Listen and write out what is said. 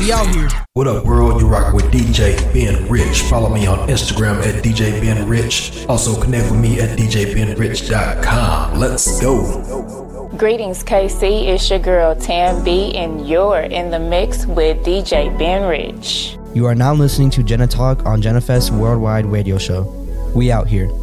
We out here. What up, world? You rock with DJ Ben Rich. Follow me on Instagram at DJ Ben Rich. Also connect with me at djbenrich.com. Let's go. Greetings, KC. It's your girl Tam B, and you're in the mix with DJ Ben Rich. You are now listening to Jenna Talk on JennaFest Worldwide Radio Show. We out here.